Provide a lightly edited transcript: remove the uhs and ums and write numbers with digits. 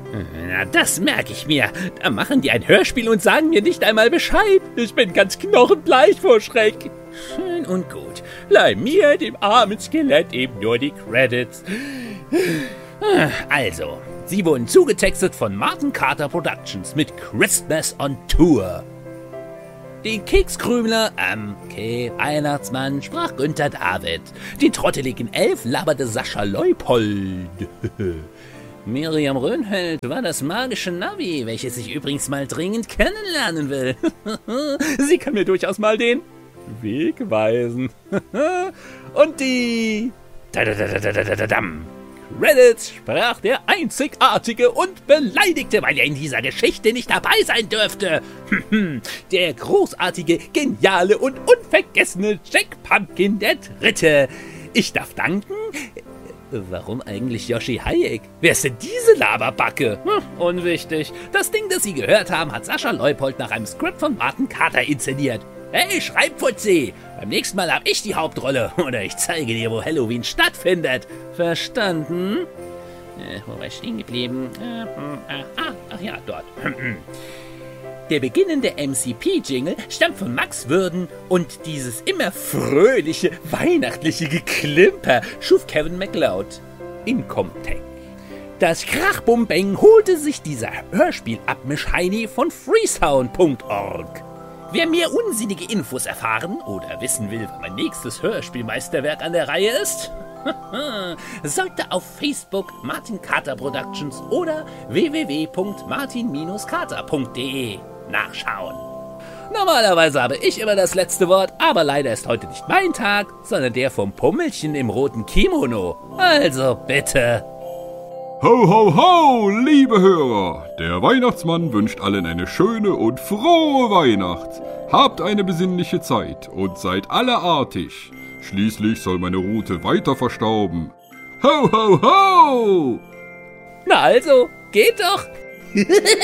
Na, das merke ich mir. Da machen die ein Hörspiel und sagen mir nicht einmal Bescheid. Ich bin ganz knochenbleich vor Schreck. Schön und gut. Leih mir, dem armen Skelett, eben nur die Credits. Also, sie wurden zugetextet von Martin Carter Productions mit Christmas on Tour. Den Kekskrümler Weihnachtsmann sprach Günther David. Den trotteligen Elf laberte Sascha Leupold. Miriam Röhnfeld war das magische Navi, welches ich übrigens mal dringend kennenlernen will. Sie kann mir durchaus mal den Weg weisen. Und die Credits sprach der einzigartige und beleidigte, weil er in dieser Geschichte nicht dabei sein dürfte. Der großartige, geniale und unvergessene Jack Pumpkin III. Ich darf danken. Warum eigentlich Yoshi Hayek? Wer ist denn diese Laberbacke? Unwichtig. Das Ding, das Sie gehört haben, hat Sascha Leupold nach einem Skript von Martin Carter inszeniert. Hey, Schreibfutzi! Beim nächsten Mal hab ich die Hauptrolle. Oder ich zeige dir, wo Halloween stattfindet. Verstanden? Wo war ich stehen geblieben? Ach ja, dort. Der beginnende MCP-Jingle stammt von Max Würden und dieses immer fröhliche, weihnachtliche Geklimper schuf Kevin MacLeod in Comtech. Das Krachbumbeng holte sich dieser Hörspiel-Abmisch-Heini von freesound.org. Wer mehr unsinnige Infos erfahren oder wissen will, wann mein nächstes Hörspielmeisterwerk an der Reihe ist, sollte auf Facebook Martin Carter Productions oder www.martin-carter.de nachschauen. Normalerweise habe ich immer das letzte Wort, aber leider ist heute nicht mein Tag, sondern der vom Pummelchen im roten Kimono. Also bitte. Ho, ho, ho, liebe Hörer! Der Weihnachtsmann wünscht allen eine schöne und frohe Weihnacht. Habt eine besinnliche Zeit und seid alle artig. Schließlich soll meine Rute weiter verstauben. Ho, ho, ho! Na also, geht doch!